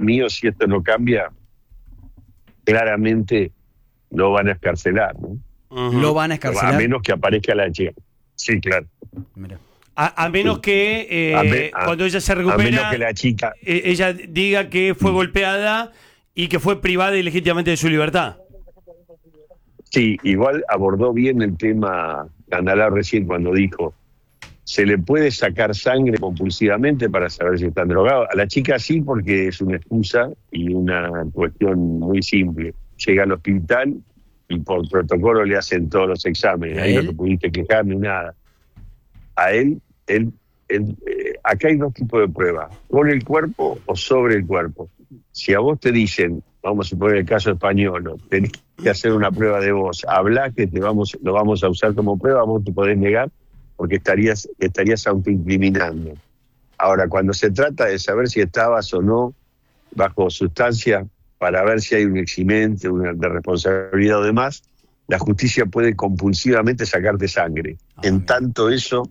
mío, si esto no cambia, claramente lo van a escarcelar, ¿no? Uh-huh. ¿Lo van a escarcelar? A menos que aparezca la chica. Sí, claro. Mira. A menos que cuando ella se recupera, a menos que la chica ella diga que fue golpeada y que fue privada ilegítimamente de su libertad. Sí, igual abordó bien el tema Candalá recién cuando dijo, ¿se le puede sacar sangre compulsivamente para saber si están drogados? A la chica sí, porque es una excusa y una cuestión muy simple. Llega al hospital y por protocolo le hacen todos los exámenes. Ahí no te pudiste quejar ni nada. A él, acá hay dos tipos de pruebas, con el cuerpo o sobre el cuerpo. Si a vos te dicen, vamos a suponer el caso español, tenés que hacer una prueba de voz, hablá que lo vamos a usar como prueba, vos te podés negar porque estarías autoincriminando. Ahora, cuando se trata de saber si estabas o no bajo sustancia, para ver si hay un eximente, de responsabilidad o demás, la justicia puede compulsivamente sacarte sangre. En tanto eso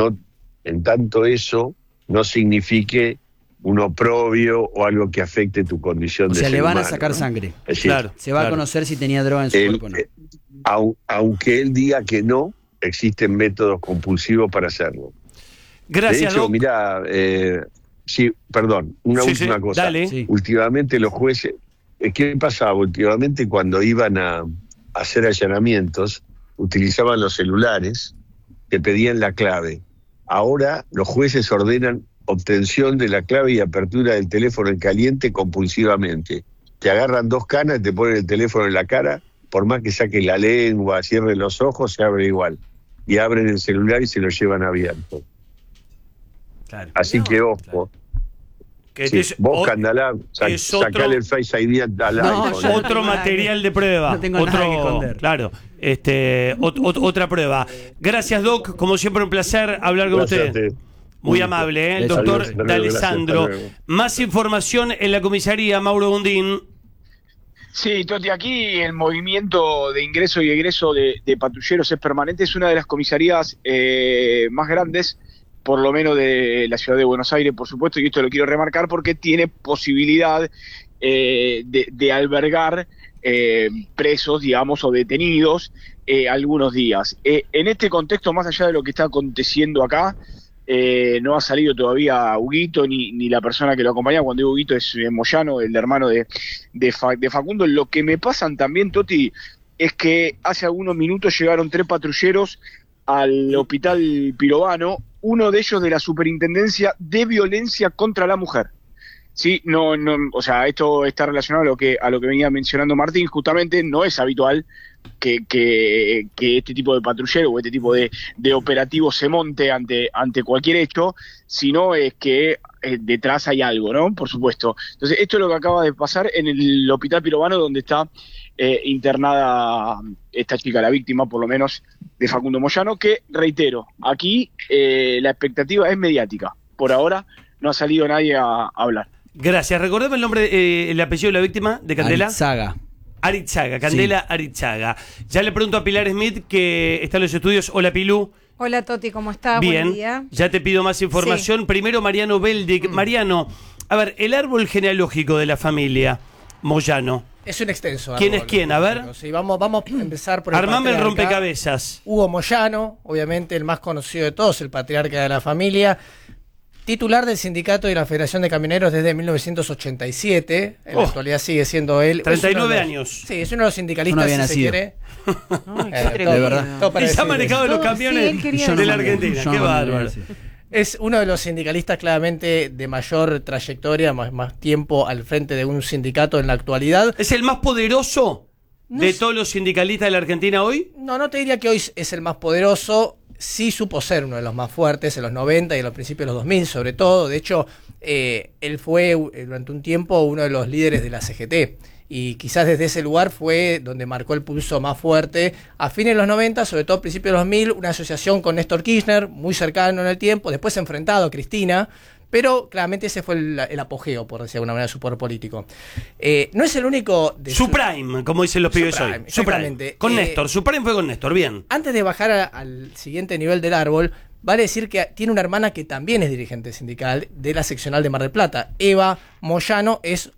no signifique un oprobio o algo que afecte tu condición de ser humano. O sea, le van a sacar sangre. Es decir, claro, se va a conocer si tenía droga en su cuerpo o no. Aunque él diga que no, existen métodos compulsivos para hacerlo. Gracias, de hecho, Doc. mirá, sí, perdón, una última cosa. Dale. Sí. Últimamente los jueces, ¿qué pasaba? Últimamente cuando iban a hacer allanamientos, utilizaban los celulares, te pedían la clave. Ahora los jueces ordenan obtención de la clave y apertura del teléfono en caliente compulsivamente. Te agarran dos canas, te ponen el teléfono en la cara, por más que saques la lengua, cierres los ojos, se abre igual. Y abren el celular y se lo llevan abierto. Claro. Así que ojo. Sí, vos, Candalá, sacale el Face ID al iPhone. Otro material de prueba. No tengo nada que esconder. Claro, otra prueba. Gracias, Doc. Como siempre, un placer hablar con usted. Muy amable, el doctor D'Alessandro. Más información en la comisaría, Mauro Gondín. Sí, Toti, aquí el movimiento de ingreso y egreso de patrulleros es permanente. Es una de las comisarías más grandes, por lo menos de la ciudad de Buenos Aires, por supuesto, y esto lo quiero remarcar porque tiene posibilidad de albergar presos, digamos, o detenidos algunos días. En este contexto, más allá de lo que está aconteciendo acá, no ha salido todavía Huguito ni la persona que lo acompaña. Cuando digo Huguito es Moyano, el hermano de Facundo. Lo que me pasan también, Toti, es que hace algunos minutos llegaron 3 patrulleros al hospital Pirovano, uno de ellos de la Superintendencia de Violencia contra la Mujer. Sí, no, o sea, esto está relacionado a lo que venía mencionando Martín. Justamente no es habitual que este tipo de patrullero o este tipo de operativo se monte ante cualquier hecho, sino es que detrás hay algo, ¿no? Por supuesto. Entonces, esto es lo que acaba de pasar en el hospital Pirovano, donde está internada esta chica, la víctima, por lo menos, de Facundo Moyano, que, reitero, aquí la expectativa es mediática. Por ahora no ha salido nadie a hablar. Gracias. Recordame el nombre, el apellido de la víctima de Candela. Aritzaga. Candela Sí. Aritzaga. Ya le pregunto a Pilar Smith, que está en los estudios. Hola, Pilú. Hola, Toti, ¿cómo estás? Bien. Buen día. Ya te pido más información. Sí. Primero, Mariano Beldic. Mariano, a ver, el árbol genealógico de la familia Moyano. Es un extenso. ¿Quién es quién? A ver. Sí, vamos a empezar por el Armame el patriarca. rompecabezas. Hugo Moyano, obviamente el más conocido de todos, el patriarca de la familia. Titular del sindicato y la Federación de Camioneros desde 1987. En la actualidad sigue siendo él. 39 años. Sí, es uno de los sindicalistas, no había si se nacido. quiere. De verdad. Y se ha manejado los camiones de la Argentina. Qué bárbaro. Es uno de los sindicalistas claramente de mayor trayectoria, más tiempo al frente de un sindicato en la actualidad. ¿Es el más poderoso de todos los sindicalistas de la Argentina hoy? No te diría que hoy es el más poderoso. Sí supo ser uno de los más fuertes en los 90 y en los principios de los 2000 sobre todo. De hecho, él fue durante un tiempo uno de los líderes de la CGT. Y quizás desde ese lugar fue donde marcó el pulso más fuerte. A fines de los 90, sobre todo a principios de los 2000, una asociación con Néstor Kirchner, muy cercano en el tiempo, después enfrentado a Cristina, pero claramente ese fue el apogeo, por decir de alguna manera, de su poder político. No es el único... Su prime, como dicen los pibes hoy. Su prime. Con Néstor, su prime fue con Néstor, bien. Antes de bajar al siguiente nivel del árbol, vale decir que tiene una hermana que también es dirigente sindical de la seccional de Mar del Plata. Eva Moyano es